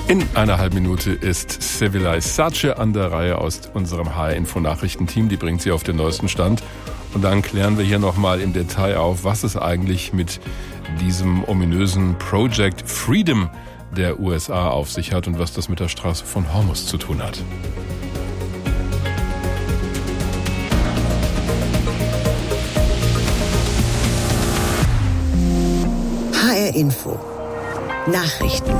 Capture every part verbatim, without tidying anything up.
In einer halben Minute ist Sevilay Sace an der Reihe aus unserem H R-Info-Nachrichtenteam. Die bringt sie auf den neuesten Stand. Und dann klären wir hier nochmal im Detail auf, was es eigentlich mit diesem ominösen Project Freedom der U S A auf sich hat und was das mit der Straße von Hormuz zu tun hat. H R-Info Nachrichten.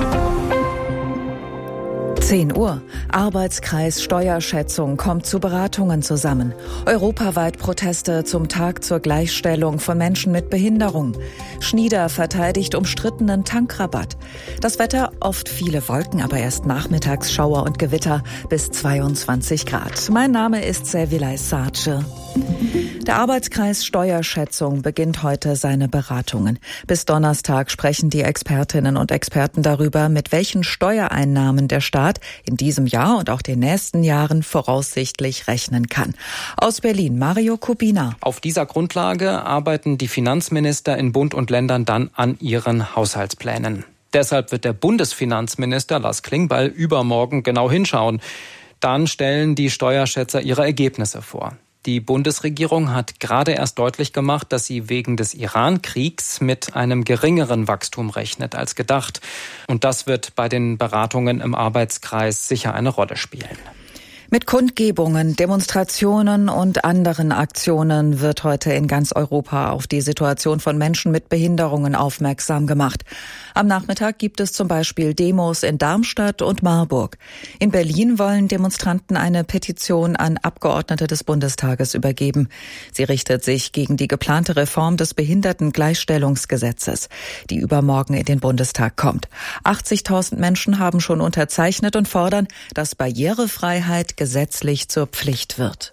zehn Uhr. Arbeitskreis Steuerschätzung kommt zu Beratungen zusammen. Europaweit Proteste zum Tag zur Gleichstellung von Menschen mit Behinderung. Schnieder verteidigt umstrittenen Tankrabatt. Das Wetter, oft viele Wolken, aber erst nachmittags Schauer und Gewitter bis zweiundzwanzig Grad. Mein Name ist Sevilay Sace. Der Arbeitskreis Steuerschätzung beginnt heute seine Beratungen. Bis Donnerstag sprechen die Expertinnen und Experten darüber, mit welchen Steuereinnahmen der Staat in diesem Jahr und auch den nächsten Jahren voraussichtlich rechnen kann. Aus Berlin, Mario Kubina. Auf dieser Grundlage arbeiten die Finanzminister in Bund und Ländern dann an ihren Haushaltsplänen. Deshalb wird der Bundesfinanzminister Lars Klingbeil übermorgen genau hinschauen. Dann stellen die Steuerschätzer ihre Ergebnisse vor. Die Bundesregierung hat gerade erst deutlich gemacht, dass sie wegen des Iran-Kriegs mit einem geringeren Wachstum rechnet als gedacht. Und das wird bei den Beratungen im Arbeitskreis sicher eine Rolle spielen. Mit Kundgebungen, Demonstrationen und anderen Aktionen wird heute in ganz Europa auf die Situation von Menschen mit Behinderungen aufmerksam gemacht. Am Nachmittag gibt es zum Beispiel Demos in Darmstadt und Marburg. In Berlin wollen Demonstranten eine Petition an Abgeordnete des Bundestages übergeben. Sie richtet sich gegen die geplante Reform des Behindertengleichstellungsgesetzes, die übermorgen in den Bundestag kommt. achtzigtausend Menschen haben schon unterzeichnet und fordern, dass Barrierefreiheit gesetzlich zur Pflicht wird.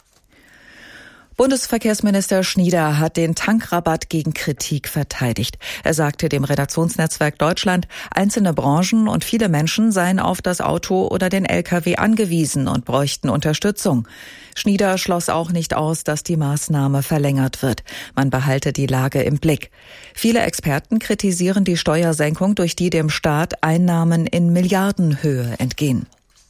Bundesverkehrsminister Schnieder hat den Tankrabatt gegen Kritik verteidigt. Er sagte dem Redaktionsnetzwerk Deutschland, einzelne Branchen und viele Menschen seien auf das Auto oder den L K W angewiesen und bräuchten Unterstützung. Schnieder schloss auch nicht aus, dass die Maßnahme verlängert wird. Man behalte die Lage im Blick. Viele Experten kritisieren die Steuersenkung, durch die dem Staat Einnahmen in Milliardenhöhe entgehen.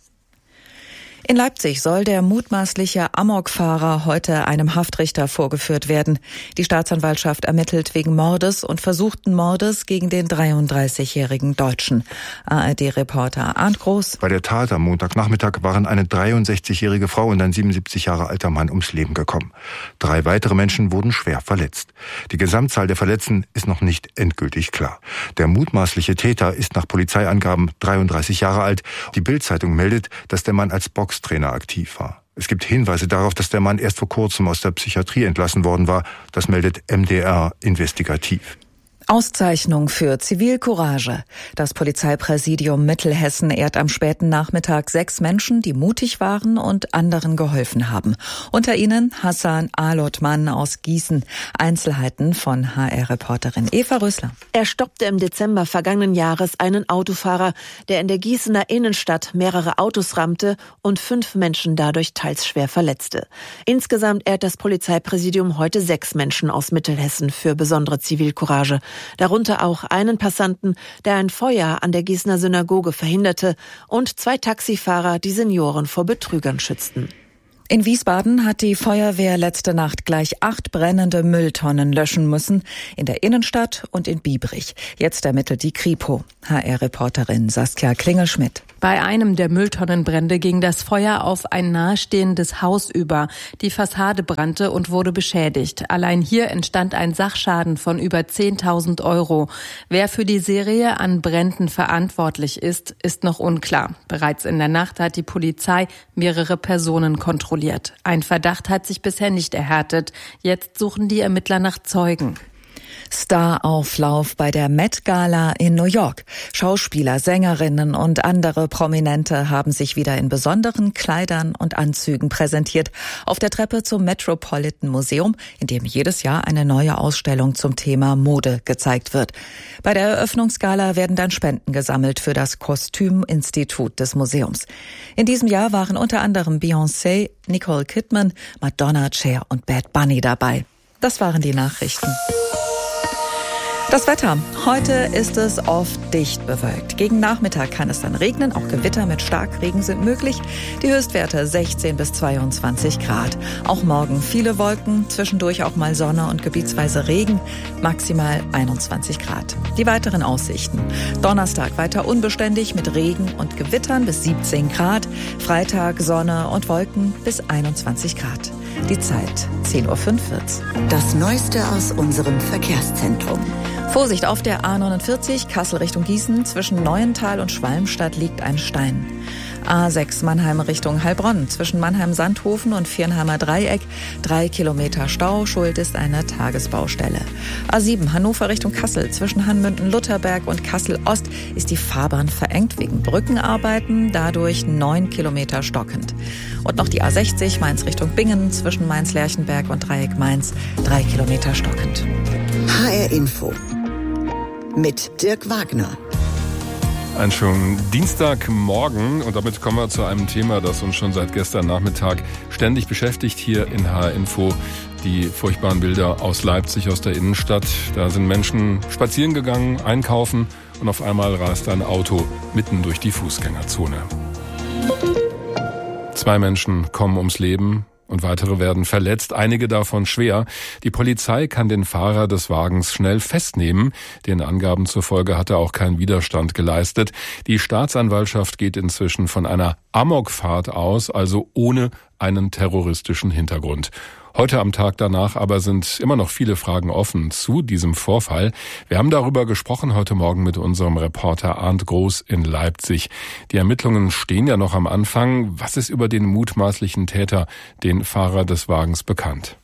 In Leipzig soll der mutmaßliche Amokfahrer heute einem Haftrichter vorgeführt werden. Die Staatsanwaltschaft ermittelt wegen Mordes und versuchten Mordes gegen den dreiunddreißigjährigen Deutschen. A R D-Reporter Arndt Groß. Bei der Tat am Montagnachmittag waren eine dreiundsechzigjährige Frau und ein siebenundsiebzig Jahre alter Mann ums Leben gekommen. Drei weitere Menschen wurden schwer verletzt. Die Gesamtzahl der Verletzten ist noch nicht endgültig klar. Der mutmaßliche Täter ist nach Polizeiangaben dreiunddreißig Jahre alt. Die Bild-Zeitung meldet, dass der Mann als Boxer Trainer aktiv war. Es gibt Hinweise darauf, dass der Mann erst vor kurzem aus der Psychiatrie entlassen worden war. Das meldet M D R investigativ. Auszeichnung für Zivilcourage. Das Polizeipräsidium Mittelhessen ehrt am späten Nachmittag sechs Menschen, die mutig waren und anderen geholfen haben. Unter ihnen Hassan Alotman aus Gießen. Einzelheiten von H R-Reporterin Eva Rösler. Er stoppte im Dezember vergangenen Jahres einen Autofahrer, der in der Gießener Innenstadt mehrere Autos rammte und fünf Menschen dadurch teils schwer verletzte. Insgesamt ehrt das Polizeipräsidium heute sechs Menschen aus Mittelhessen für besondere Zivilcourage. Darunter auch einen Passanten, der ein Feuer an der Gießener Synagoge verhinderte, und zwei Taxifahrer, die Senioren vor Betrügern schützten. In Wiesbaden hat die Feuerwehr letzte Nacht gleich acht brennende Mülltonnen löschen müssen, in der Innenstadt und in Biebrich. Jetzt ermittelt die Kripo. H R-Reporterin Saskia Klingelschmidt. Bei einem der Mülltonnenbrände ging das Feuer auf ein nahestehendes Haus über. Die Fassade brannte und wurde beschädigt. Allein hier entstand ein Sachschaden von über zehntausend Euro. Wer für die Serie an Bränden verantwortlich ist, ist noch unklar. Bereits in der Nacht hat die Polizei mehrere Personen kontrolliert. Ein Verdacht hat sich bisher nicht erhärtet. Jetzt suchen die Ermittler nach Zeugen. Starauflauf bei der Met-Gala in New York. Schauspieler, Sängerinnen und andere Prominente haben sich wieder in besonderen Kleidern und Anzügen präsentiert. Auf der Treppe zum Metropolitan Museum, in dem jedes Jahr eine neue Ausstellung zum Thema Mode gezeigt wird. Bei der Eröffnungsgala werden dann Spenden gesammelt für das Kostüminstitut des Museums. In diesem Jahr waren unter anderem Beyoncé, Nicole Kidman, Madonna, Cher und Bad Bunny dabei. Das waren die Nachrichten. Das Wetter. Heute ist es oft dicht bewölkt. Gegen Nachmittag kann es dann regnen. Auch Gewitter mit Starkregen sind möglich. Die Höchstwerte sechzehn bis zweiundzwanzig Grad. Auch morgen viele Wolken, zwischendurch auch mal Sonne und gebietsweise Regen. Maximal einundzwanzig Grad. Die weiteren Aussichten. Donnerstag weiter unbeständig mit Regen und Gewittern bis siebzehn Grad. Freitag Sonne und Wolken bis einundzwanzig Grad. Die Zeit zehn Uhr fünf wird's. Das Neueste aus unserem Verkehrszentrum. Vorsicht auf der A neunundvierzig, Kassel Richtung Gießen. Zwischen Neuental und Schwalmstadt liegt ein Stein. A sechs Mannheim Richtung Heilbronn. Zwischen Mannheim-Sandhofen und Viernheimer Dreieck. Drei Kilometer Stau. Schuld ist eine Tagesbaustelle. A sieben Hannover Richtung Kassel. Zwischen Hanmünden-Lutherberg und Kassel-Ost ist die Fahrbahn verengt wegen Brückenarbeiten. Dadurch neun Kilometer stockend. Und noch die A sechzig Mainz Richtung Bingen. Zwischen Mainz-Lerchenberg und Dreieck Mainz. Drei Kilometer stockend. H R Info mit Dirk Wagner. Ein schönen Dienstagmorgen und damit kommen wir zu einem Thema, das uns schon seit gestern Nachmittag ständig beschäftigt hier in H R Info. Die furchtbaren Bilder aus Leipzig, aus der Innenstadt. Da sind Menschen spazieren gegangen, einkaufen und auf einmal rast ein Auto mitten durch die Fußgängerzone. Zwei Menschen kommen ums Leben. Und weitere werden verletzt, einige davon schwer. Die Polizei kann den Fahrer des Wagens schnell festnehmen. Den Angaben zufolge hat er auch keinen Widerstand geleistet. Die Staatsanwaltschaft geht inzwischen von einer Amokfahrt aus, also ohne einen terroristischen Hintergrund. Heute am Tag danach aber sind immer noch viele Fragen offen zu diesem Vorfall. Wir haben darüber gesprochen heute Morgen mit unserem Reporter Arndt Groß in Leipzig. Die Ermittlungen stehen ja noch am Anfang. Was ist über den mutmaßlichen Täter, den Fahrer des Wagens, bekannt?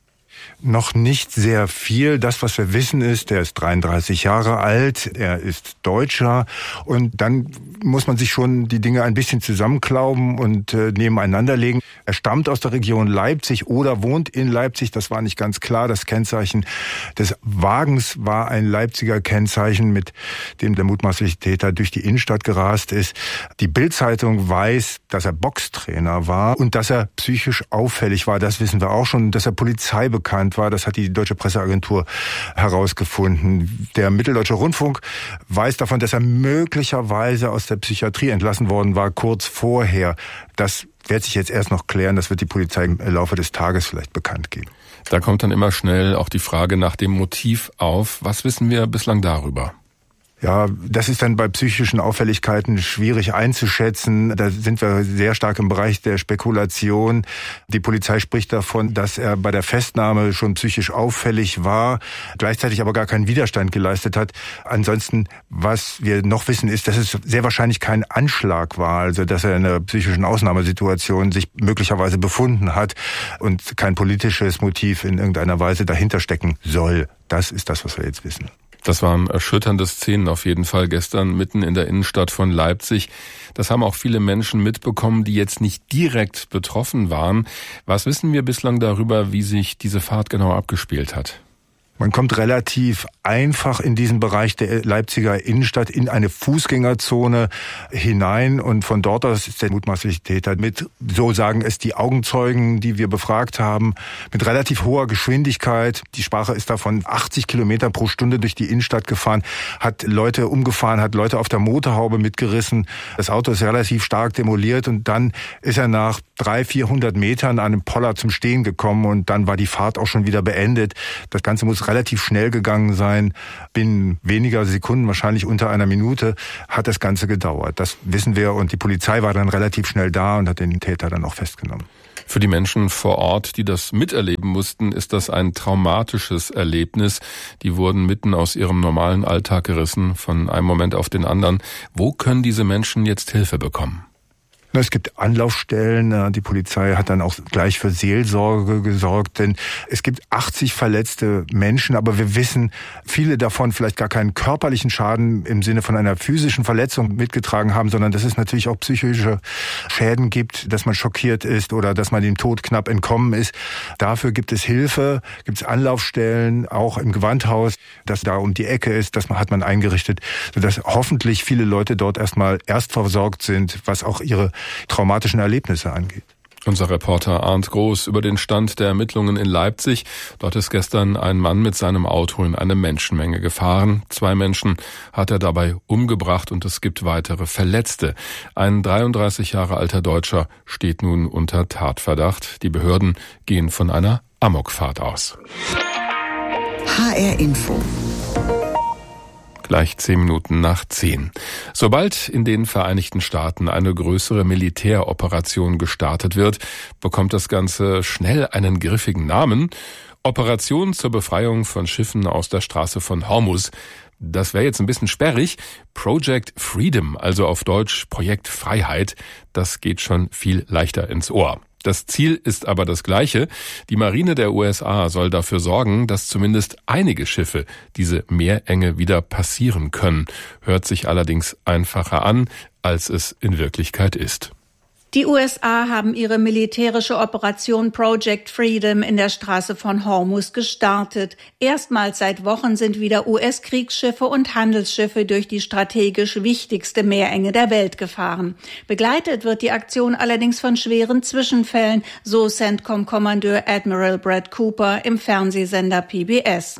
Noch nicht sehr viel. Das, was wir wissen, ist, er ist dreiunddreißig Jahre alt, er ist Deutscher und dann muss man sich schon die Dinge ein bisschen zusammenklauben und äh, nebeneinander legen. Er stammt aus der Region Leipzig oder wohnt in Leipzig, das war nicht ganz klar. Das Kennzeichen des Wagens war ein Leipziger Kennzeichen, mit dem der mutmaßliche Täter durch die Innenstadt gerast ist. Die Bild-Zeitung weiß, dass er Boxtrainer war und dass er psychisch auffällig war, das wissen wir auch schon, dass er Polizei bekannt war, das hat die Deutsche Presseagentur herausgefunden. Der Mitteldeutsche Rundfunk weiß davon, dass er möglicherweise aus der Psychiatrie entlassen worden war, kurz vorher. Das wird sich jetzt erst noch klären, das wird die Polizei im Laufe des Tages vielleicht bekannt geben. Da kommt dann immer schnell auch die Frage nach dem Motiv auf. Was wissen wir bislang darüber? Ja, das ist dann bei psychischen Auffälligkeiten schwierig einzuschätzen. Da sind wir sehr stark im Bereich der Spekulation. Die Polizei spricht davon, dass er bei der Festnahme schon psychisch auffällig war, gleichzeitig aber gar keinen Widerstand geleistet hat. Ansonsten, was wir noch wissen, ist, dass es sehr wahrscheinlich kein Anschlag war, also dass er in einer psychischen Ausnahmesituation sich möglicherweise befunden hat und kein politisches Motiv in irgendeiner Weise dahinter stecken soll. Das ist das, was wir jetzt wissen. Das waren erschütternde Szenen auf jeden Fall gestern mitten in der Innenstadt von Leipzig. Das haben auch viele Menschen mitbekommen, die jetzt nicht direkt betroffen waren. Was wissen wir bislang darüber, wie sich diese Fahrt genau abgespielt hat? Man kommt relativ einfach in diesen Bereich der Leipziger Innenstadt in eine Fußgängerzone hinein und von dort aus ist der mutmaßliche Täter mit, so sagen es die Augenzeugen, die wir befragt haben, mit relativ hoher Geschwindigkeit. Die Sprache ist davon achtzig Kilometer pro Stunde durch die Innenstadt gefahren, hat Leute umgefahren, hat Leute auf der Motorhaube mitgerissen. Das Auto ist relativ stark demoliert und dann ist er nach dreihundert, vierhundert Metern an einem Poller zum Stehen gekommen und dann war die Fahrt auch schon wieder beendet. Das Ganze muss relativ schnell gegangen sein. Binnen weniger Sekunden, wahrscheinlich unter einer Minute, hat das Ganze gedauert. Das wissen wir und die Polizei war dann relativ schnell da und hat den Täter dann auch festgenommen. Für die Menschen vor Ort, die das miterleben mussten, ist das ein traumatisches Erlebnis. Die wurden mitten aus ihrem normalen Alltag gerissen, von einem Moment auf den anderen. Wo können diese Menschen jetzt Hilfe bekommen? Es gibt Anlaufstellen, die Polizei hat dann auch gleich für Seelsorge gesorgt, denn es gibt achtzig verletzte Menschen, aber wir wissen, viele davon vielleicht gar keinen körperlichen Schaden im Sinne von einer physischen Verletzung mitgetragen haben, sondern dass es natürlich auch psychische Schäden gibt, dass man schockiert ist oder dass man dem Tod knapp entkommen ist. Dafür gibt es Hilfe, gibt es Anlaufstellen, auch im Gewandhaus, das da um die Ecke ist, das hat man eingerichtet, sodass hoffentlich viele Leute dort erstmal erst versorgt sind, was auch ihre traumatischen Erlebnisse angeht. Unser Reporter Arndt Groß über den Stand der Ermittlungen in Leipzig. Dort ist gestern ein Mann mit seinem Auto in eine Menschenmenge gefahren. Zwei Menschen hat er dabei umgebracht und es gibt weitere Verletzte. Ein dreiunddreißig Jahre alter Deutscher steht nun unter Tatverdacht. Die Behörden gehen von einer Amokfahrt aus. H R Info. Gleich zehn Minuten nach zehn. Sobald in den Vereinigten Staaten eine größere Militäroperation gestartet wird, bekommt das Ganze schnell einen griffigen Namen. Operation zur Befreiung von Schiffen aus der Straße von Hormuz. Das wäre jetzt ein bisschen sperrig. Project Freedom, also auf Deutsch Projekt Freiheit, das geht schon viel leichter ins Ohr. Das Ziel ist aber das gleiche. Die Marine der U S A soll dafür sorgen, dass zumindest einige Schiffe diese Meerenge wieder passieren können. Hört sich allerdings einfacher an, als es in Wirklichkeit ist. Die U S A haben ihre militärische Operation Project Freedom in der Straße von Hormuz gestartet. Erstmals seit Wochen sind wieder U S-Kriegsschiffe und Handelsschiffe durch die strategisch wichtigste Meerenge der Welt gefahren. Begleitet wird die Aktion allerdings von schweren Zwischenfällen, so CENTCOM-Kommandeur Admiral Brad Cooper im Fernsehsender P B S.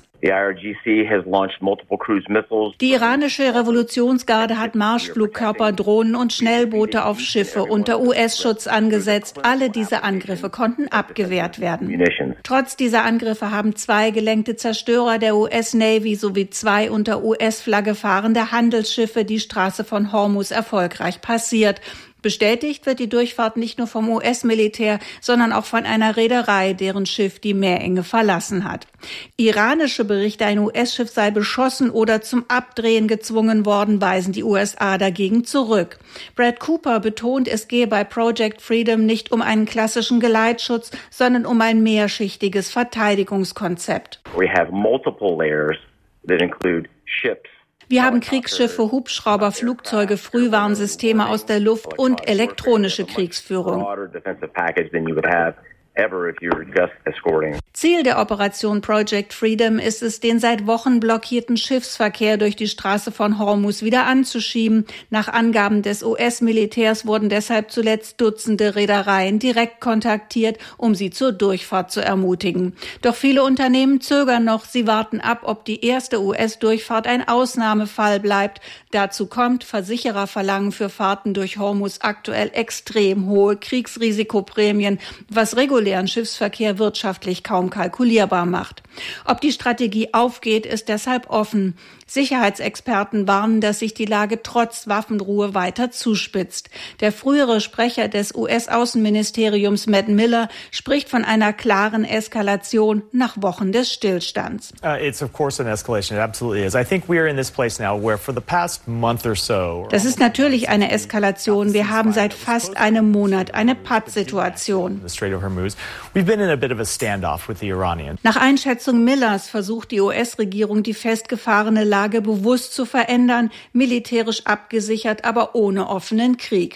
Die iranische Revolutionsgarde hat Marschflugkörper, Drohnen und Schnellboote auf Schiffe unter U S-Schutz angesetzt. Alle diese Angriffe konnten abgewehrt werden. Trotz dieser Angriffe haben zwei gelenkte Zerstörer der U S-Navy sowie zwei unter U S-Flagge fahrende Handelsschiffe die Straße von Hormuz erfolgreich passiert. Bestätigt wird die Durchfahrt nicht nur vom U S-Militär, sondern auch von einer Reederei, deren Schiff die Meerenge verlassen hat. Iranische Berichte, ein U S-Schiff sei beschossen oder zum Abdrehen gezwungen worden, weisen die U S A dagegen zurück. Brad Cooper betont, es gehe bei Project Freedom nicht um einen klassischen Geleitschutz, sondern um ein mehrschichtiges Verteidigungskonzept. We have multiple layers that include ships. Wir haben Kriegsschiffe, Hubschrauber, Flugzeuge, Frühwarnsysteme aus der Luft und elektronische Kriegsführung. Ziel der Operation Project Freedom ist es, den seit Wochen blockierten Schiffsverkehr durch die Straße von Hormuz wieder anzuschieben. Nach Angaben des U S-Militärs wurden deshalb zuletzt Dutzende Reedereien direkt kontaktiert, um sie zur Durchfahrt zu ermutigen. Doch viele Unternehmen zögern noch. Sie warten ab, ob die erste U S-Durchfahrt ein Ausnahmefall bleibt. Dazu kommt, Versicherer verlangen für Fahrten durch Hormuz aktuell extrem hohe Kriegsrisikoprämien, was regulären Schiffsverkehr wirtschaftlich kaum kalkulierbar macht. Ob die Strategie aufgeht, ist deshalb offen. Sicherheitsexperten warnen, dass sich die Lage trotz Waffenruhe weiter zuspitzt. Der frühere Sprecher des U S-Außenministeriums Matt Miller spricht von einer klaren Eskalation nach Wochen des Stillstands. Das ist natürlich eine Eskalation. Wir haben seit fast einem Monat eine Pattsituation. Nach Einschätzung Millers versucht die U S-Regierung, die festgefahrene Lage bewusst zu verändern, militärisch abgesichert, aber ohne offenen Krieg.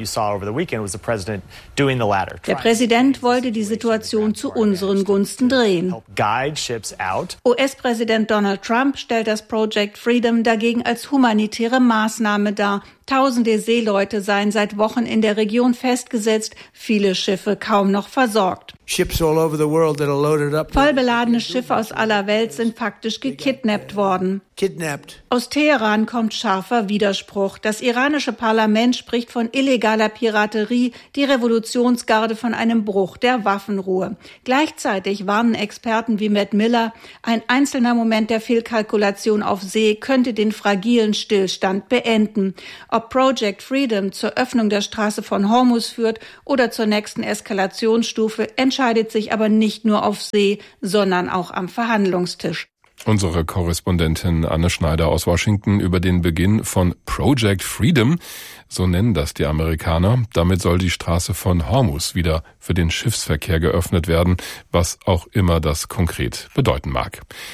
Der Präsident wollte die Situation zu unseren Gunsten drehen. U S-Präsident Donald Trump stellt das Project Freedom dagegen als humanitäre Maßnahme dar. Tausende Seeleute seien seit Wochen in der Region festgesetzt, viele Schiffe kaum noch versorgt. Vollbeladene Schiffe aus aller Welt sind faktisch gekidnappt worden. Aus Teheran kommt scharfer Widerspruch. Das iranische Parlament spricht von illegaler Piraterie, die Revolutionsgarde von einem Bruch der Waffenruhe. Gleichzeitig warnen Experten wie Matt Miller, ein einzelner Moment der Fehlkalkulation auf See könnte den fragilen Stillstand beenden. Ob Project Freedom zur Öffnung der Straße von Hormuz führt oder zur nächsten Eskalationsstufe, entscheidet sich aber nicht nur auf See, sondern auch am Verhandlungstisch. Unsere Korrespondentin Anne Schneider aus Washington über den Beginn von Project Freedom, so nennen das die Amerikaner. Damit soll die Straße von Hormuz wieder für den Schiffsverkehr geöffnet werden, was auch immer das konkret bedeuten mag.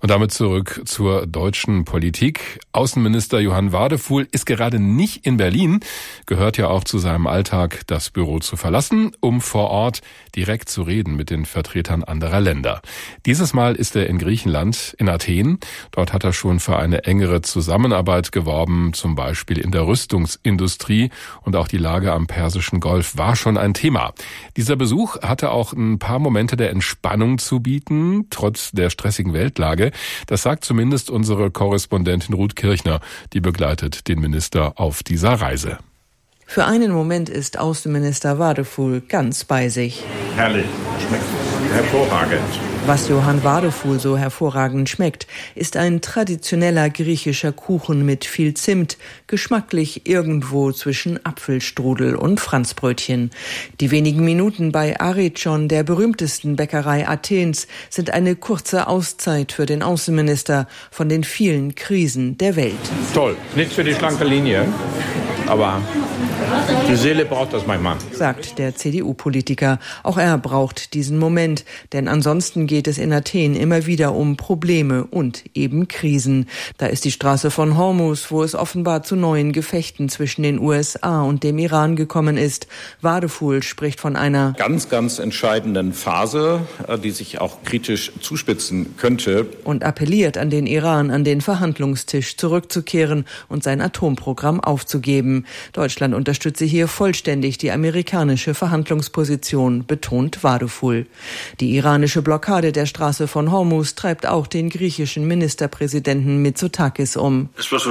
Und damit zurück zur deutschen Politik. Außenminister Johann Wadefuhl ist gerade nicht in Berlin, gehört ja auch zu seinem Alltag, das Büro zu verlassen, um vor Ort direkt zu reden mit den Vertretern anderer Länder. Dieses Mal ist er in Griechenland, in Athen. Dort hat er schon für eine engere Zusammenarbeit geworben, zum Beispiel in der Rüstungsindustrie, und auch die Lage am Persischen Golf war schon ein Thema. Dieser Besuch hatte auch ein paar Momente der Entspannung zu bieten, trotz der stressigen Weltlage. Das sagt zumindest unsere Korrespondentin Ruth Kirchner, die begleitet den Minister auf dieser Reise. Für einen Moment ist Außenminister Wadefuhl ganz bei sich. Herrlich, schmeckt hervorragend. Was Johann Wadefuhl so hervorragend schmeckt, ist ein traditioneller griechischer Kuchen mit viel Zimt, geschmacklich irgendwo zwischen Apfelstrudel und Franzbrötchen. Die wenigen Minuten bei Arichon, der berühmtesten Bäckerei Athens, sind eine kurze Auszeit für den Außenminister von den vielen Krisen der Welt. Toll, nichts für die schlanke Linie, aber die Seele braucht das manchmal, sagt der C D U-Politiker. Auch er braucht diesen Moment, denn ansonsten geht es in Athen immer wieder um Probleme und eben Krisen. Da ist die Straße von Hormuz, wo es offenbar zu neuen Gefechten zwischen den U S A und dem Iran gekommen ist. Wadefuhl spricht von einer ganz, ganz entscheidenden Phase, die sich auch kritisch zuspitzen könnte. Und appelliert an den Iran, an den Verhandlungstisch zurückzukehren und sein Atomprogramm aufzugeben. Deutschland unterstütze hier vollständig die amerikanische Verhandlungsposition, betont Wadefuhl. Die iranische Blockade der Straße von Hormuz treibt auch den griechischen Ministerpräsidenten Mitsotakis um.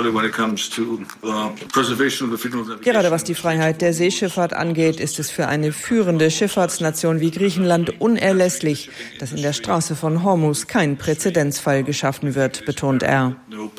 Gerade was die Freiheit der Seeschifffahrt angeht, ist es für eine führende Schifffahrtsnation wie Griechenland unerlässlich, dass in der Straße von Hormuz kein Präzedenzfall geschaffen wird, betont er.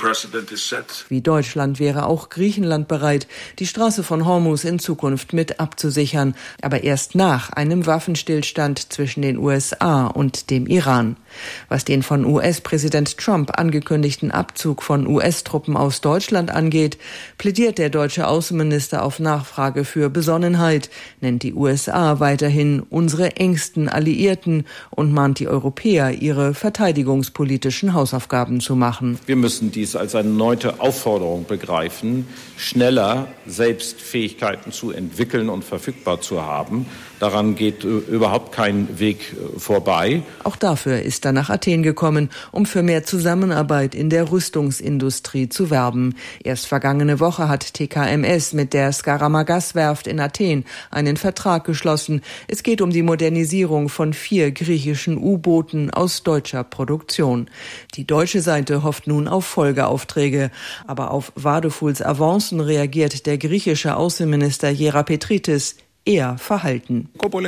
Wie Deutschland wäre auch Griechenland bereit, die Straße von Hormuz in Zukunft mit abzusichern, aber erst nach einem Waffenstillstand zwischen den U S A und dem Iran. Was den von U S-Präsident Trump angekündigten Abzug von U S-Truppen aus Deutschland angeht, plädiert der deutsche Außenminister auf Nachfrage für Besonnenheit, nennt die U S A weiterhin unsere engsten Alliierten und mahnt die Europäer, ihre verteidigungspolitischen Hausaufgaben zu machen. Wir müssen dies als eine erneute Aufforderung begreifen, schneller selbst Fähigkeiten zu entwickeln und verfügbar zu haben. Daran geht überhaupt kein Weg vorbei. Auch dafür ist er nach Athen gekommen, um für mehr Zusammenarbeit in der Rüstungsindustrie zu werben. Erst vergangene Woche hat T K M S mit der Skaramas-Werft in Athen einen Vertrag geschlossen. Es geht um die Modernisierung von vier griechischen U-Booten aus deutscher Produktion. Die deutsche Seite hofft nun auf Folgeaufträge. Aber auf Wadefuhls Avancen reagiert der griechische Außenminister Gerapetritis eher verhalten.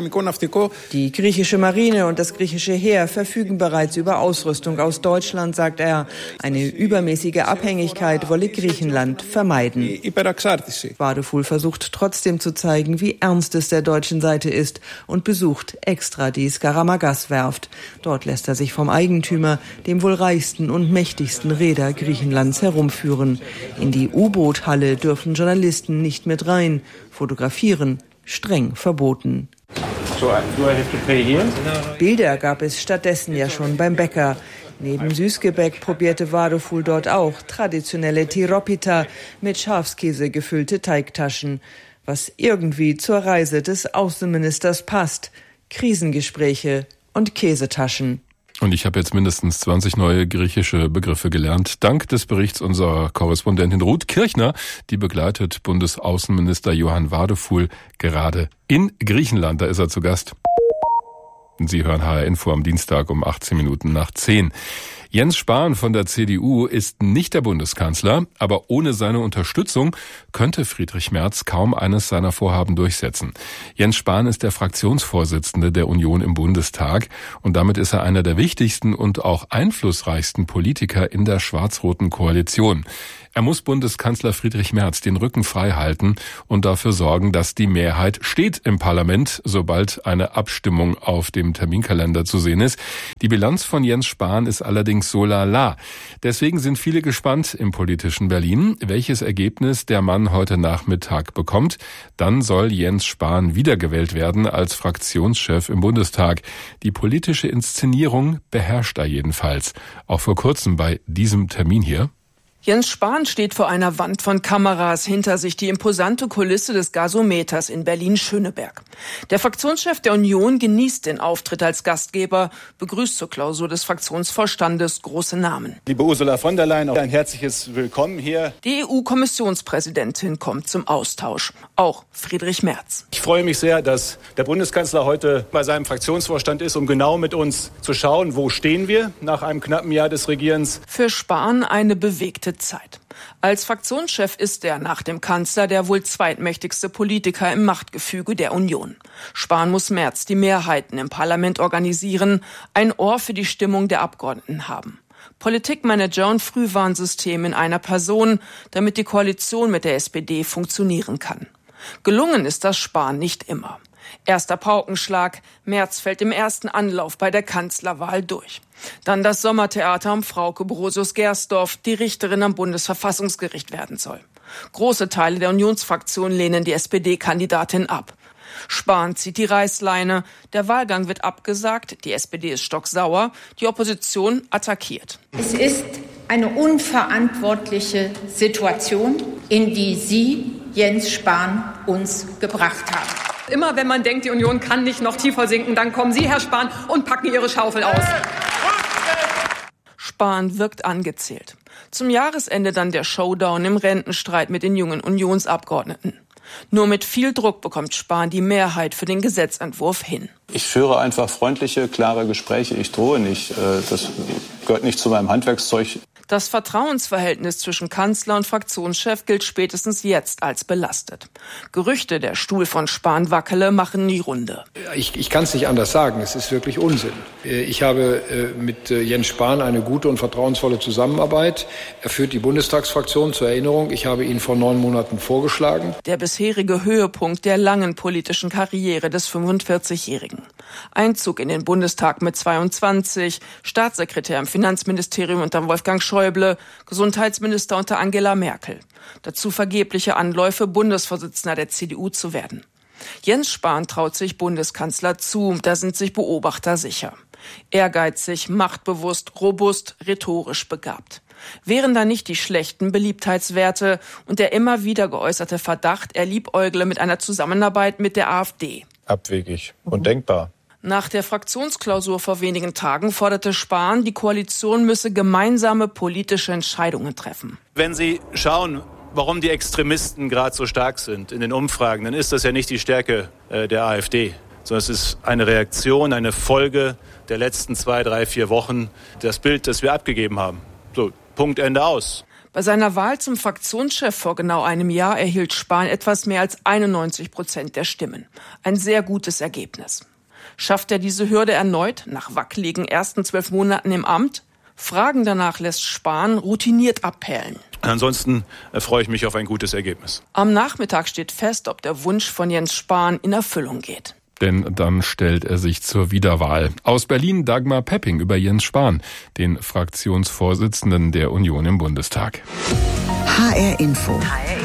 Die griechische Marine und das griechische Heer verfügen bereits über Ausrüstung aus Deutschland, sagt er. Eine übermäßige Abhängigkeit wolle Griechenland vermeiden. Wadefuhl versucht trotzdem zu zeigen, wie ernst es der deutschen Seite ist und besucht extra die Skaramas-Werft. Dort lässt er sich vom Eigentümer, dem wohl reichsten und mächtigsten Reeder Griechenlands, herumführen. In die U-Boot-Halle dürfen Journalisten nicht mit rein. Fotografieren streng verboten. So, do I have to pay here? Bilder gab es stattdessen ja schon beim Bäcker. Neben Süßgebäck probierte Wadefuhl dort auch traditionelle Tiropita mit Schafskäse gefüllte Teigtaschen, was irgendwie zur Reise des Außenministers passt. Krisengespräche und Käsetaschen. Und ich habe jetzt mindestens zwanzig neue griechische Begriffe gelernt, dank des Berichts unserer Korrespondentin Ruth Kirchner. Die begleitet Bundesaußenminister Johann Wadefuhl gerade in Griechenland. Da ist er zu Gast. Sie hören H R Info am Dienstag um achtzehn Minuten nach zehn. Jens Spahn von der C D U ist nicht der Bundeskanzler, aber ohne seine Unterstützung könnte Friedrich Merz kaum eines seiner Vorhaben durchsetzen. Jens Spahn ist der Fraktionsvorsitzende der Union im Bundestag und damit ist er einer der wichtigsten und auch einflussreichsten Politiker in der schwarz-roten Koalition. Er muss Bundeskanzler Friedrich Merz den Rücken frei halten und dafür sorgen, dass die Mehrheit steht im Parlament, sobald eine Abstimmung auf dem Terminkalender zu sehen ist. Die Bilanz von Jens Spahn ist allerdings so lala. Deswegen sind viele gespannt im politischen Berlin, welches Ergebnis der Mann heute Nachmittag bekommt. Dann soll Jens Spahn wiedergewählt werden als Fraktionschef im Bundestag. Die politische Inszenierung beherrscht er jedenfalls. Auch vor kurzem bei diesem Termin hier. Jens Spahn steht vor einer Wand von Kameras, hinter sich die imposante Kulisse des Gasometers in Berlin-Schöneberg. Der Fraktionschef der Union genießt den Auftritt als Gastgeber, begrüßt zur Klausur des Fraktionsvorstandes große Namen. Liebe Ursula von der Leyen, ein herzliches Willkommen hier. Die E U-Kommissionspräsidentin kommt zum Austausch, auch Friedrich Merz. Ich freue mich sehr, dass der Bundeskanzler heute bei seinem Fraktionsvorstand ist, um genau mit uns zu schauen, wo stehen wir nach einem knappen Jahr des Regierens. Für Spahn eine bewegte Zeit. Als Fraktionschef ist er nach dem Kanzler der wohl zweitmächtigste Politiker im Machtgefüge der Union. Spahn muss Merz die Mehrheiten im Parlament organisieren, ein Ohr für die Stimmung der Abgeordneten haben. Politikmanager und Frühwarnsystem in einer Person, damit die Koalition mit der S P D funktionieren kann. Gelungen ist das Spahn nicht immer. Erster Paukenschlag, Merz fällt im ersten Anlauf bei der Kanzlerwahl durch. Dann das Sommertheater um Frauke Brosius-Gersdorf, die Richterin am Bundesverfassungsgericht werden soll. Große Teile der Unionsfraktion lehnen die S P D-Kandidatin ab. Spahn zieht die Reißleine, der Wahlgang wird abgesagt, die S P D ist stocksauer, die Opposition attackiert. Es ist eine unverantwortliche Situation, in die Sie, Jens Spahn, uns gebracht haben. Immer wenn man denkt, die Union kann nicht noch tiefer sinken, dann kommen Sie, Herr Spahn, und packen Ihre Schaufel aus. Spahn wirkt angezählt. Zum Jahresende dann der Showdown im Rentenstreit mit den jungen Unionsabgeordneten. Nur mit viel Druck bekommt Spahn die Mehrheit für den Gesetzentwurf hin. Ich führe einfach freundliche, klare Gespräche. Ich drohe nicht. Das gehört nicht zu meinem Handwerkszeug. Das Vertrauensverhältnis zwischen Kanzler und Fraktionschef gilt spätestens jetzt als belastet. Gerüchte, der Stuhl von Spahn wackele, machen die Runde. Ich, ich kann es nicht anders sagen. Es ist wirklich Unsinn. Ich habe mit Jens Spahn eine gute und vertrauensvolle Zusammenarbeit. Er führt die Bundestagsfraktion zur Erinnerung. Ich habe ihn vor neun Monaten vorgeschlagen. Der bisherige Höhepunkt der langen politischen Karriere des fünfundvierzigjährigen. Einzug in den Bundestag mit zweiundzwanzig, Staatssekretär im Finanzministerium unter Wolfgang Schäuble, Gesundheitsminister unter Angela Merkel. Dazu vergebliche Anläufe, Bundesvorsitzender der C D U zu werden. Jens Spahn traut sich Bundeskanzler zu, da sind sich Beobachter sicher. Ehrgeizig, machtbewusst, robust, rhetorisch begabt. Wären da nicht die schlechten Beliebtheitswerte und der immer wieder geäußerte Verdacht, er liebäugle mit einer Zusammenarbeit mit der AfD? Abwegig und denkbar. Nach der Fraktionsklausur vor wenigen Tagen forderte Spahn, die Koalition müsse gemeinsame politische Entscheidungen treffen. Wenn Sie schauen, warum die Extremisten gerade so stark sind in den Umfragen, dann ist das ja nicht die Stärke äh, der AfD, sondern es ist eine Reaktion, eine Folge der letzten zwei, drei, vier Wochen, das Bild, das wir abgegeben haben. So, Punkt, Ende, aus. Bei seiner Wahl zum Fraktionschef vor genau einem Jahr erhielt Spahn etwas mehr als einundneunzig Prozent der Stimmen. Ein sehr gutes Ergebnis. Schafft er diese Hürde erneut, nach wackeligen ersten zwölf Monaten im Amt? Fragen danach lässt Spahn routiniert abperlen. Ansonsten freue ich mich auf ein gutes Ergebnis. Am Nachmittag steht fest, ob der Wunsch von Jens Spahn in Erfüllung geht. Denn dann stellt er sich zur Wiederwahl. Aus Berlin Dagmar Pepping über Jens Spahn, den Fraktionsvorsitzenden der Union im Bundestag. H R Info.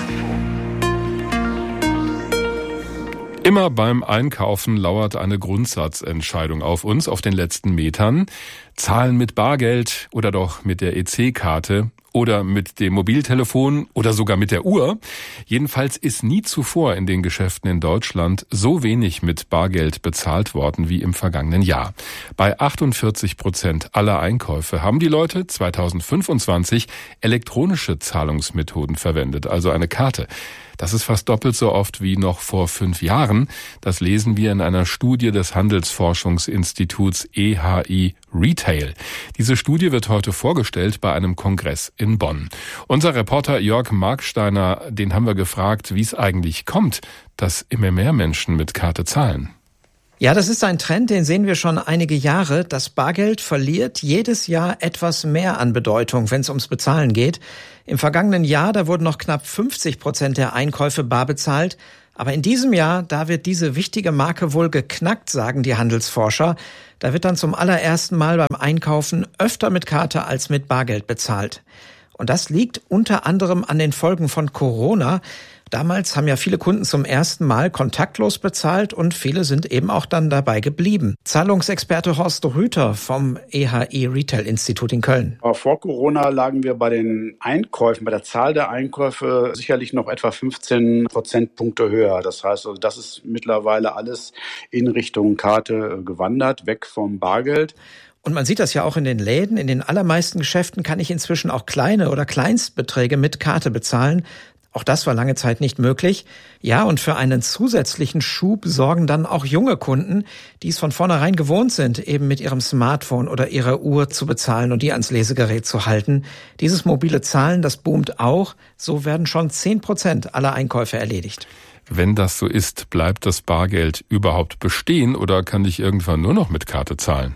Immer beim Einkaufen lauert eine Grundsatzentscheidung auf uns auf den letzten Metern. Zahlen mit Bargeld oder doch mit der E C-Karte oder mit dem Mobiltelefon oder sogar mit der Uhr. Jedenfalls ist nie zuvor in den Geschäften in Deutschland so wenig mit Bargeld bezahlt worden wie im vergangenen Jahr. Bei achtundvierzig Prozent aller Einkäufe haben die Leute zweitausendfünfundzwanzig elektronische Zahlungsmethoden verwendet, also eine Karte. Das ist fast doppelt so oft wie noch vor fünf Jahren. Das lesen wir in einer Studie des Handelsforschungsinstituts E H I Retail. Diese Studie wird heute vorgestellt bei einem Kongress in Bonn. Unser Reporter Jörg Marksteiner, den haben wir gefragt, wie es eigentlich kommt, dass immer mehr Menschen mit Karte zahlen. Ja, das ist ein Trend, den sehen wir schon einige Jahre. Das Bargeld verliert jedes Jahr etwas mehr an Bedeutung, wenn es ums Bezahlen geht. Im vergangenen Jahr, da wurden noch knapp fünfzig Prozent der Einkäufe bar bezahlt. Aber in diesem Jahr, da wird diese wichtige Marke wohl geknackt, sagen die Handelsforscher. Da wird dann zum allerersten Mal beim Einkaufen öfter mit Karte als mit Bargeld bezahlt. Und das liegt unter anderem an den Folgen von Corona. Damals haben ja viele Kunden zum ersten Mal kontaktlos bezahlt und viele sind eben auch dann dabei geblieben. Zahlungsexperte Horst Rüther vom E H I Retail Institut in Köln. Vor Corona lagen wir bei den Einkäufen, bei der Zahl der Einkäufe sicherlich noch etwa fünfzehn Prozentpunkte höher. Das heißt, also das ist mittlerweile alles in Richtung Karte gewandert, weg vom Bargeld. Und man sieht das ja auch in den Läden. In den allermeisten Geschäften kann ich inzwischen auch kleine oder Kleinstbeträge mit Karte bezahlen. Auch das war lange Zeit nicht möglich. Ja, und für einen zusätzlichen Schub sorgen dann auch junge Kunden, die es von vornherein gewohnt sind, eben mit ihrem Smartphone oder ihrer Uhr zu bezahlen und die ans Lesegerät zu halten. Dieses mobile Zahlen, das boomt auch. So werden schon zehn Prozent aller Einkäufe erledigt. Wenn das so ist, bleibt das Bargeld überhaupt bestehen oder kann ich irgendwann nur noch mit Karte zahlen?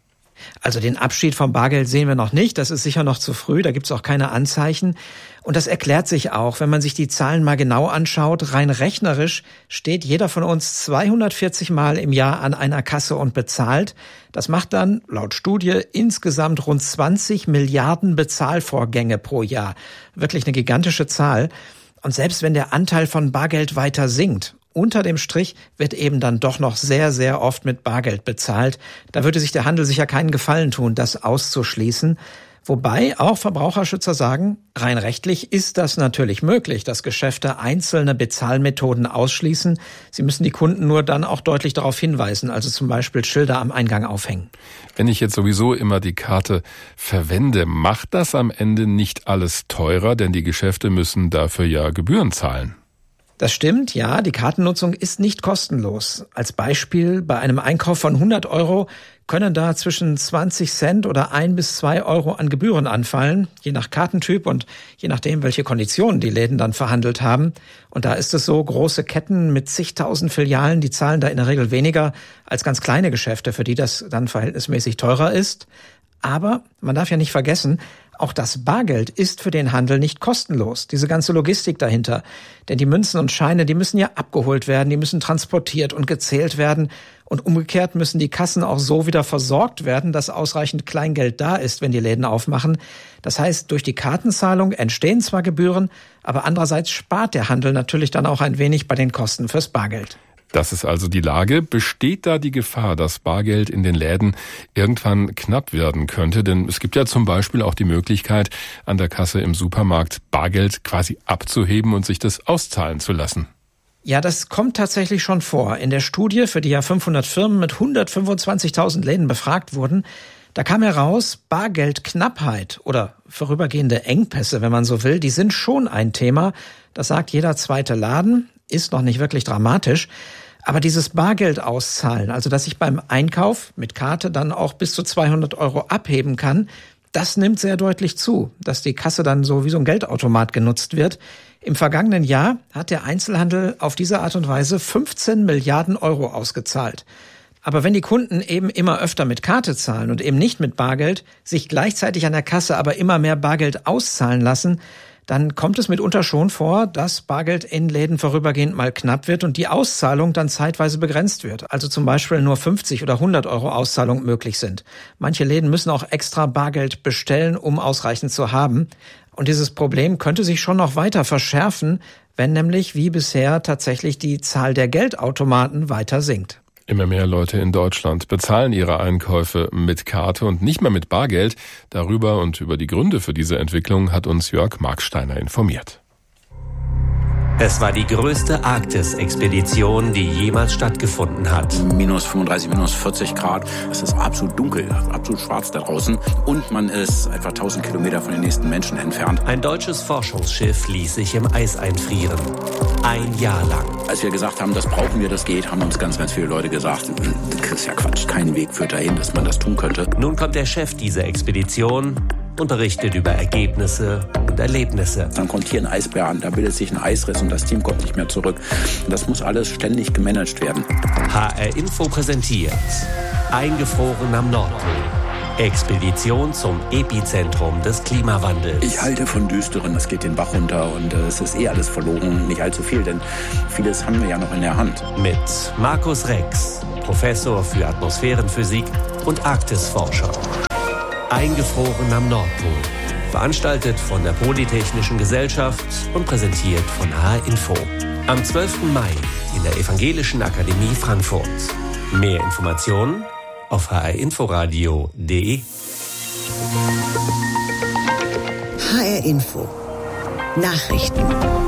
Also den Abschied vom Bargeld sehen wir noch nicht. Das ist sicher noch zu früh. Da gibt's auch keine Anzeichen. Und das erklärt sich auch, wenn man sich die Zahlen mal genau anschaut. Rein rechnerisch steht jeder von uns zweihundertvierzig Mal im Jahr an einer Kasse und bezahlt. Das macht dann laut Studie insgesamt rund zwanzig Milliarden Bezahlvorgänge pro Jahr. Wirklich eine gigantische Zahl. Und selbst wenn der Anteil von Bargeld weiter sinkt, unter dem Strich wird eben dann doch noch sehr, sehr oft mit Bargeld bezahlt. Da würde sich der Handel sicher keinen Gefallen tun, das auszuschließen. Wobei auch Verbraucherschützer sagen, rein rechtlich ist das natürlich möglich, dass Geschäfte einzelne Bezahlmethoden ausschließen. Sie müssen die Kunden nur dann auch deutlich darauf hinweisen, also zum Beispiel Schilder am Eingang aufhängen. Wenn ich jetzt sowieso immer die Karte verwende, macht das am Ende nicht alles teurer, denn die Geschäfte müssen dafür ja Gebühren zahlen. Das stimmt, ja, die Kartennutzung ist nicht kostenlos. Als Beispiel, bei einem Einkauf von hundert Euro können da zwischen zwanzig Cent oder ein bis zwei Euro an Gebühren anfallen, je nach Kartentyp und je nachdem, welche Konditionen die Läden dann verhandelt haben. Und da ist es so, große Ketten mit zigtausend Filialen, die zahlen da in der Regel weniger als ganz kleine Geschäfte, für die das dann verhältnismäßig teurer ist. Aber man darf ja nicht vergessen, auch das Bargeld ist für den Handel nicht kostenlos. Diese ganze Logistik dahinter. Denn die Münzen und Scheine, die müssen ja abgeholt werden, die müssen transportiert und gezählt werden. Und umgekehrt müssen die Kassen auch so wieder versorgt werden, dass ausreichend Kleingeld da ist, wenn die Läden aufmachen. Das heißt, durch die Kartenzahlung entstehen zwar Gebühren, aber andererseits spart der Handel natürlich dann auch ein wenig bei den Kosten fürs Bargeld. Das ist also die Lage. Besteht da die Gefahr, dass Bargeld in den Läden irgendwann knapp werden könnte? Denn es gibt ja zum Beispiel auch die Möglichkeit, an der Kasse im Supermarkt Bargeld quasi abzuheben und sich das auszahlen zu lassen. Ja, das kommt tatsächlich schon vor. In der Studie, für die ja fünfhundert Firmen mit hundertfünfundzwanzigtausend Läden befragt wurden, da kam heraus, Bargeldknappheit oder vorübergehende Engpässe, wenn man so will, die sind schon ein Thema. Das sagt jeder zweite Laden, ist noch nicht wirklich dramatisch. Aber dieses Bargeld auszahlen, also dass ich beim Einkauf mit Karte dann auch bis zu zweihundert Euro abheben kann, das nimmt sehr deutlich zu, dass die Kasse dann so wie so ein Geldautomat genutzt wird. Im vergangenen Jahr hat der Einzelhandel auf diese Art und Weise fünfzehn Milliarden Euro ausgezahlt. Aber wenn die Kunden eben immer öfter mit Karte zahlen und eben nicht mit Bargeld, sich gleichzeitig an der Kasse aber immer mehr Bargeld auszahlen lassen, dann kommt es mitunter schon vor, dass Bargeld in Läden vorübergehend mal knapp wird und die Auszahlung dann zeitweise begrenzt wird. Also zum Beispiel nur fünfzig oder hundert Euro Auszahlung möglich sind. Manche Läden müssen auch extra Bargeld bestellen, um ausreichend zu haben. Und dieses Problem könnte sich schon noch weiter verschärfen, wenn nämlich wie bisher tatsächlich die Zahl der Geldautomaten weiter sinkt. Immer mehr Leute in Deutschland bezahlen ihre Einkäufe mit Karte und nicht mehr mit Bargeld. Darüber und über die Gründe für diese Entwicklung hat uns Jörg Marksteiner informiert. Es war die größte Arktis-Expedition, die jemals stattgefunden hat. Minus fünfunddreißig, minus vierzig Grad. Es ist absolut dunkel, absolut schwarz da draußen. Und man ist etwa tausend Kilometer von den nächsten Menschen entfernt. Ein deutsches Forschungsschiff ließ sich im Eis einfrieren. Ein Jahr lang. Als wir gesagt haben, das brauchen wir, das geht, haben uns ganz, ganz viele Leute gesagt, das ist ja Quatsch, kein Weg führt dahin, dass man das tun könnte. Nun kommt der Chef dieser Expedition und berichtet über Ergebnisse und Erlebnisse. Dann kommt hier ein Eisbär an, da bildet sich ein Eisriss und das Team kommt nicht mehr zurück. Das muss alles ständig gemanagt werden. H R Info präsentiert Eingefroren am Nordpol. Expedition zum Epizentrum des Klimawandels. Ich halte von Düsteren, es geht den Bach runter und äh, es ist eh alles verloren. Nicht allzu viel, denn vieles haben wir ja noch in der Hand. Mit Markus Rex, Professor für Atmosphärenphysik und Arktisforscher. Eingefroren am Nordpol. Veranstaltet von der Polytechnischen Gesellschaft und präsentiert von H R Info. Am zwölften Mai in der Evangelischen Akademie Frankfurt. Mehr Informationen auf h r inforadio punkt d e. H R Info Nachrichten.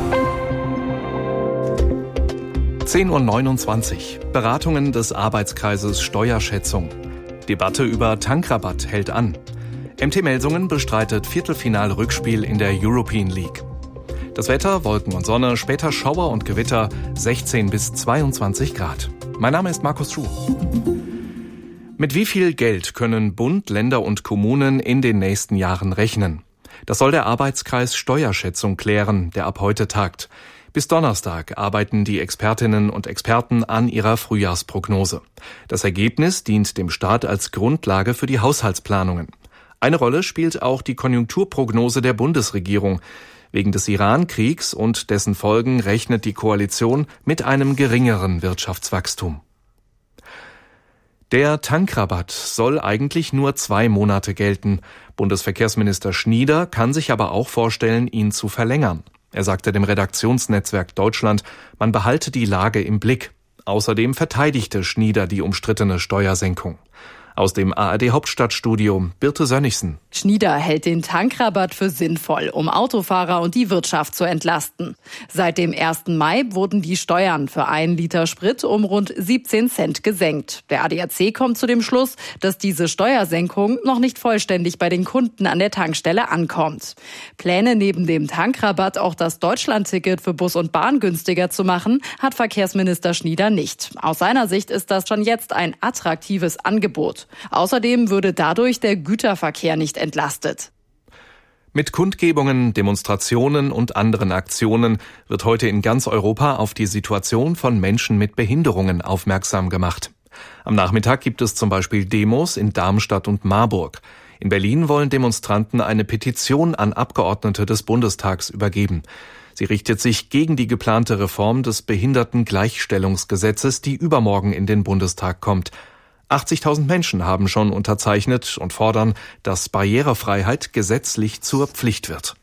zehn Uhr neunundzwanzig. Beratungen des Arbeitskreises Steuerschätzung. Debatte über Tankrabatt hält an. M T Melsungen bestreitet Viertelfinal-Rückspiel in der European League. Das Wetter, Wolken und Sonne, später Schauer und Gewitter, sechzehn bis zweiundzwanzig Grad. Mein Name ist Markus Schuh. Mit wie viel Geld können Bund, Länder und Kommunen in den nächsten Jahren rechnen? Das soll der Arbeitskreis Steuerschätzung klären, der ab heute tagt. Bis Donnerstag arbeiten die Expertinnen und Experten an ihrer Frühjahrsprognose. Das Ergebnis dient dem Staat als Grundlage für die Haushaltsplanungen. Eine Rolle spielt auch die Konjunkturprognose der Bundesregierung. Wegen des Iran-Kriegs und dessen Folgen rechnet die Koalition mit einem geringeren Wirtschaftswachstum. Der Tankrabatt soll eigentlich nur zwei Monate gelten. Bundesverkehrsminister Schnieder kann sich aber auch vorstellen, ihn zu verlängern. Er sagte dem Redaktionsnetzwerk Deutschland, man behalte die Lage im Blick. Außerdem verteidigte Schnieder die umstrittene Steuersenkung. Aus dem A R D-Hauptstadtstudio Birte Sönnigsen. Schnieder hält den Tankrabatt für sinnvoll, um Autofahrer und die Wirtschaft zu entlasten. Seit dem ersten Mai wurden die Steuern für einen Liter Sprit um rund siebzehn Cent gesenkt. Der A D A C kommt zu dem Schluss, dass diese Steuersenkung noch nicht vollständig bei den Kunden an der Tankstelle ankommt. Pläne neben dem Tankrabatt auch das Deutschlandticket für Bus und Bahn günstiger zu machen, hat Verkehrsminister Schnieder nicht. Aus seiner Sicht ist das schon jetzt ein attraktives Angebot. Außerdem würde dadurch der Güterverkehr nicht entlastet. Mit Kundgebungen, Demonstrationen und anderen Aktionen wird heute in ganz Europa auf die Situation von Menschen mit Behinderungen aufmerksam gemacht. Am Nachmittag gibt es zum Beispiel Demos in Darmstadt und Marburg. In Berlin wollen Demonstranten eine Petition an Abgeordnete des Bundestags übergeben. Sie richtet sich gegen die geplante Reform des Behindertengleichstellungsgesetzes, die übermorgen in den Bundestag kommt. achtzigtausend Menschen haben schon unterzeichnet und fordern, dass Barrierefreiheit gesetzlich zur Pflicht wird.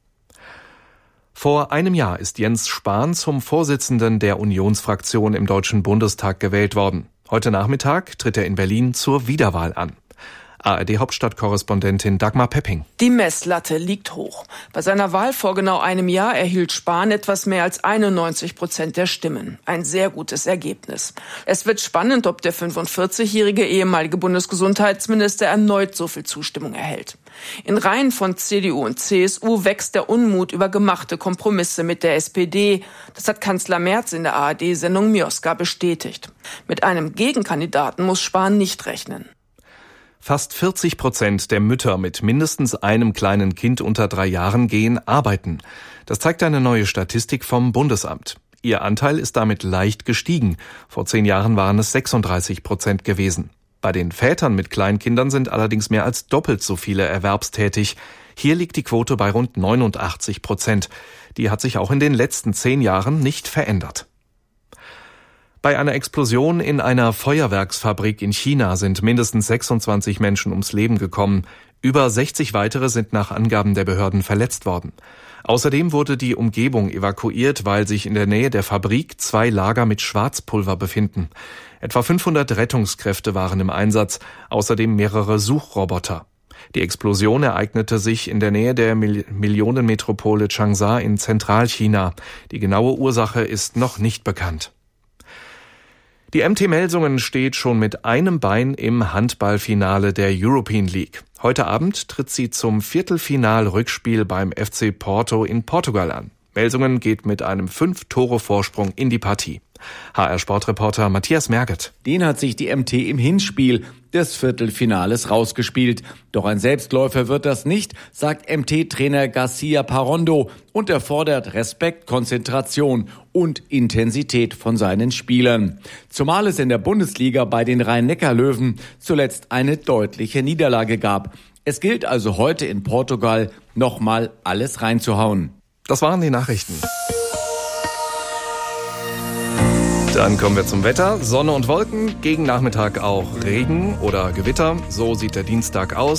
Vor einem Jahr ist Jens Spahn zum Vorsitzenden der Unionsfraktion im Deutschen Bundestag gewählt worden. Heute Nachmittag tritt er in Berlin zur Wiederwahl an. A R D-Hauptstadtkorrespondentin Dagmar Pepping. Die Messlatte liegt hoch. Bei seiner Wahl vor genau einem Jahr erhielt Spahn etwas mehr als einundneunzig Prozent der Stimmen. Ein sehr gutes Ergebnis. Es wird spannend, ob der fünfundvierzigjährige ehemalige Bundesgesundheitsminister erneut so viel Zustimmung erhält. In Reihen von C D U und C S U wächst der Unmut über gemachte Kompromisse mit der S P D. Das hat Kanzler Merz in der A R D-Sendung Mioska bestätigt. Mit einem Gegenkandidaten muss Spahn nicht rechnen. Fast vierzig Prozent der Mütter mit mindestens einem kleinen Kind unter drei Jahren gehen arbeiten. Das zeigt eine neue Statistik vom Bundesamt. Ihr Anteil ist damit leicht gestiegen. Vor zehn Jahren waren es sechsunddreißig Prozent gewesen. Bei den Vätern mit Kleinkindern sind allerdings mehr als doppelt so viele erwerbstätig. Hier liegt die Quote bei rund neunundachtzig Prozent. Die hat sich auch in den letzten zehn Jahren nicht verändert. Bei einer Explosion in einer Feuerwerksfabrik in China sind mindestens sechsundzwanzig Menschen ums Leben gekommen. Über sechzig weitere sind nach Angaben der Behörden verletzt worden. Außerdem wurde die Umgebung evakuiert, weil sich in der Nähe der Fabrik zwei Lager mit Schwarzpulver befinden. Etwa fünfhundert Rettungskräfte waren im Einsatz, außerdem mehrere Suchroboter. Die Explosion ereignete sich in der Nähe der Mil- Millionenmetropole Changsha in Zentralchina. Die genaue Ursache ist noch nicht bekannt. Die M T Melsungen steht schon mit einem Bein im Handballfinale der European League. Heute Abend tritt sie zum Viertelfinal-Rückspiel beim F C Porto in Portugal an. Melsungen geht mit einem fünf Tore Vorsprung in die Partie. H R-Sportreporter Matthias Merget. Den hat sich die M T im Hinspiel des Viertelfinales rausgespielt. Doch ein Selbstläufer wird das nicht, sagt M T-Trainer Garcia Parondo und er fordert Respekt, Konzentration und Intensität von seinen Spielern. Zumal es in der Bundesliga bei den Rhein-Neckar-Löwen zuletzt eine deutliche Niederlage gab. Es gilt also heute in Portugal nochmal alles reinzuhauen. Das waren die Nachrichten. Dann kommen wir zum Wetter. Sonne und Wolken, gegen Nachmittag auch Regen oder Gewitter. So sieht der Dienstag aus.